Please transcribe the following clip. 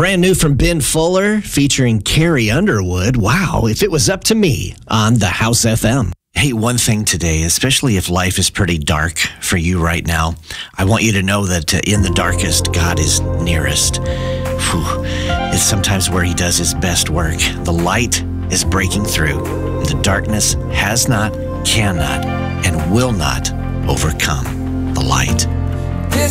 Brand new from Ben Fuller featuring Carrie Underwood. Wow, if it was up to me on the House FM. Hey, one thing today, especially if life is pretty dark for you right now, I want you to know that in the darkest, God is nearest. Whew. It's sometimes where he does his best work. The light is breaking through. The darkness has not, cannot, and will not overcome the light.